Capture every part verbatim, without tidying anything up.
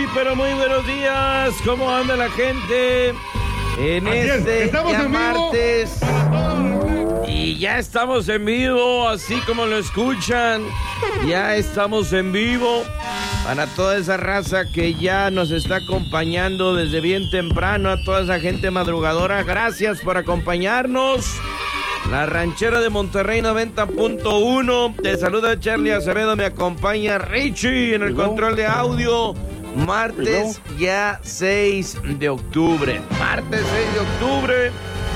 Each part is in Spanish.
pero muy buenos días. ¿Cómo anda la gente? En Así este es, ya en martes. Y ya estamos en vivo, así como lo escuchan. Ya estamos en vivo. Para toda esa raza que ya nos está acompañando desde bien temprano, a toda esa gente madrugadora, gracias por acompañarnos. La Ranchera de Monterrey noventa punto uno. Te saluda Charlie Acevedo, me acompaña Richie en el control de audio. Martes ya seis de octubre. Martes seis de octubre.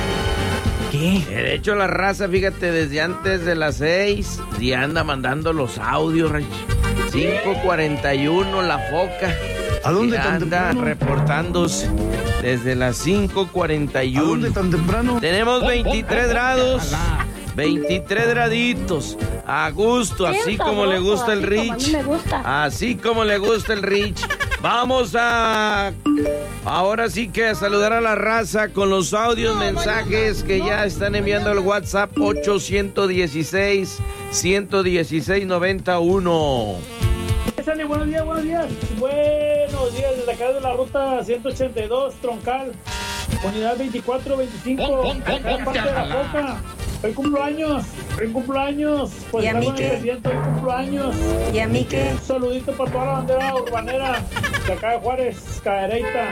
¿Qué? De hecho, la raza, fíjate, desde antes de las seis ya anda mandando los audios, Richie. cinco cuarenta y uno la foca. ¿A dónde ya tan anda temprano? Reportándose desde las cinco cuarenta y uno. ¿A dónde tan temprano? Tenemos veintitrés grados, veintitrés graditos, a gusto, así como le gusta el Rich, así como le gusta el Rich. Vamos a, ahora sí que a saludar a la raza con los audios, mensajes que ya están enviando al WhatsApp ocho uno seis, uno uno seis, nueve uno. Sani, buenos días, buenos días. Buenos días desde acá de la ruta ciento ochenta y dos, Troncal, unidad veinticuatro veinticinco, acá en parte de la Foca. Hoy cumplo años, hoy cumplo años. Pues ¿Y a mí el qué? presidente, hoy cumplo años. ¿Y a mí qué? Un saludito para toda la bandera urbanera de acá de Juárez, Cadereyta.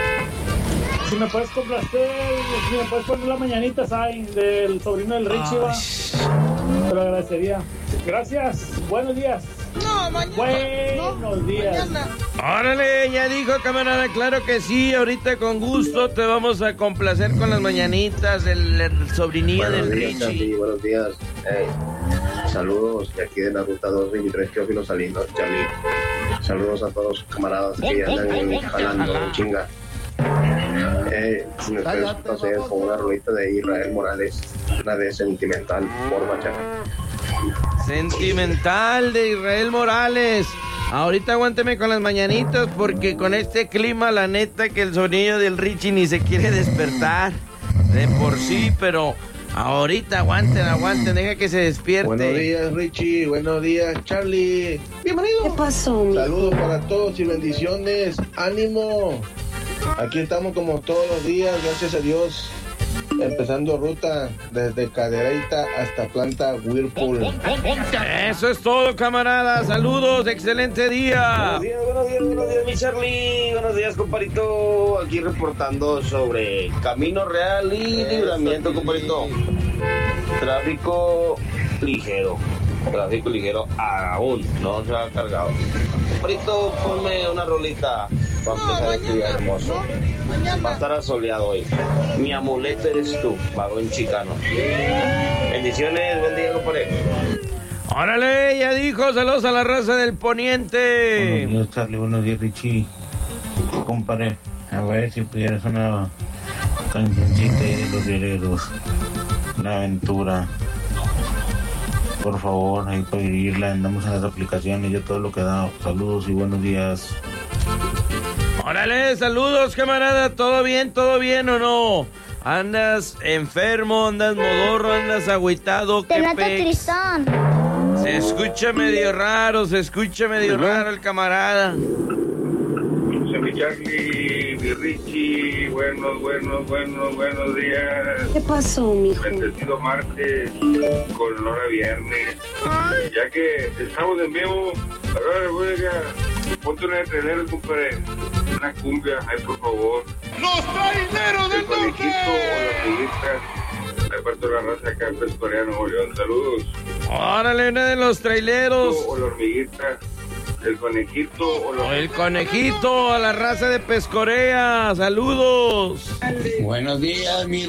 Si me puedes complacer, si me puedes poner las mañanitas ahí del sobrino del Richie, va. Te lo agradecería. Gracias, buenos días. No, mañana. Buenos no, días. Mañana. Órale, ya dijo, camarada, claro que sí, ahorita con gusto te vamos a complacer con las mañanitas del el sobrinillo Buenos del días, Richie. Charlie, buenos días. Hey, saludos de aquí de la ruta doscientos veintitrés, Teófilo Salinas, Charlie. Saludos a todos los camaradas que ya andan jalando en chinga. Eh, si me puedes hacer con una rolita de Israel Morales, una de Sentimental, por Machaca. Sentimental de Israel Morales. Ahorita aguánteme con las mañanitas porque con este clima, la neta que el sonido del Richie ni se quiere despertar de por sí, pero ahorita aguanten, aguanten, deja que se despierte. Buenos días, Richie. Buenos días, Charlie. Bienvenido. ¿Qué pasó, mijo? Saludos para todos y bendiciones. ¡Ánimo! Aquí estamos como todos los días, gracias a Dios. Empezando ruta desde Cadereyta hasta Planta Whirlpool. Eso es todo, camarada. Saludos, excelente día. Buenos días, buenos días, buenos días, mi Charlie. Buenos días, comparito. Aquí reportando sobre Camino Real y Libramiento, comparito. Tráfico ligero. Tráfico ligero aún. No se ha cargado. Comparito, ponme una rolita para empezar este día hermoso. Va a estar asoleado hoy. Mi amuleto eres tú, vagón chicano. Bendiciones, buen día, compadre. Órale, ya dijo, saludos a la raza del poniente. Buenos días, Charlie, buenos días, Richie. Compadre, a ver si pudieras una cancioncita de los guerreros, una aventura. Por favor, ahí para vivirla, andamos en las aplicaciones, yo todo lo que da. Saludos y buenos días. Órale, saludos, camarada. ¿Todo bien, todo bien o no? ¿Andas enfermo, andas modorro, andas agüitado? Te ¿Qué noto pex? tristón. Se escucha medio raro, se escucha medio raro el camarada. Mi Charlie, mi Richie, buenos, buenos, buenos, buenos días. ¿Qué pasó, mijo? Bendecido martes, con olor a viernes. Ya que estamos en vivo, ahora voy a ponte una de traileros, compadre. Una cumbia, ay, por favor. ¡Los traileros del El conejito o la turista. De parte de la raza acá en Pescorea, Nuevo León. Saludos. Órale, una de los traileros. O la hormiguita. El conejito o la... El conejito a la raza de Pescorea. Saludos. Buenos días, mi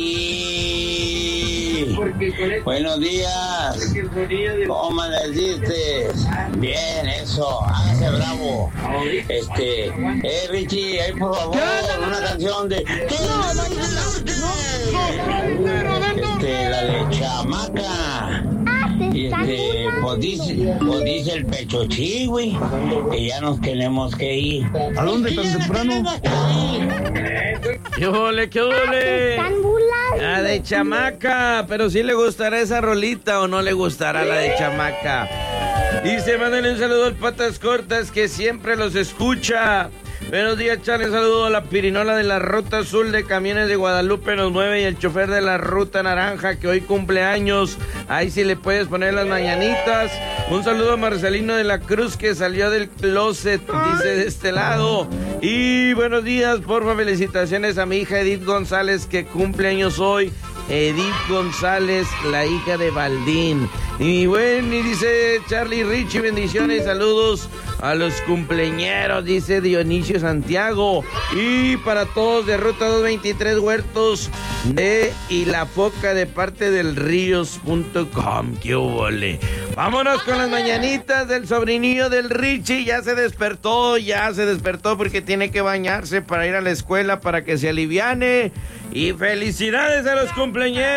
Richie. Buenos días. ¿Cómo amaneciste? Bien, eso. Hágase bravo. Este, eh, Richie, ahí por favor, una canción de... Este, la de Chamaca. Y este, pues dice, pues dice el Pechochí, güey, que ya nos tenemos que ir. ¿A dónde tan temprano? ¡Qué ole, qué ole! La de Chamaca, pero sí le gustará esa rolita o no le gustará la de Chamaca. Dice, mándale un saludo al Patas Cortas que siempre los escucha. Buenos días, Charlie. Un saludo a la pirinola de la Ruta Azul de Camiones de Guadalupe nos mueve y el chofer de la Ruta Naranja que hoy cumple años. Ahí sí le puedes poner las mañanitas. Un saludo a Marcelino de la Cruz que salió del closet, dice de este lado. Y buenos días, porfa, felicitaciones a mi hija Edith González que cumple años hoy. Edith González, la hija de Baldín. Y bueno, y dice Charlie Richie, bendiciones, saludos a los cumpleañeros, dice Dionisio Santiago. Y para todos de Ruta doscientos veintitrés Huertos de y la Foca de parte del ríos punto com. ¡Qué hubole! Vámonos con las mañanitas del sobrinillo del Richie. Ya se despertó, ya se despertó porque tiene que bañarse para ir a la escuela para que se aliviane. Y felicidades a los cumpleañeros.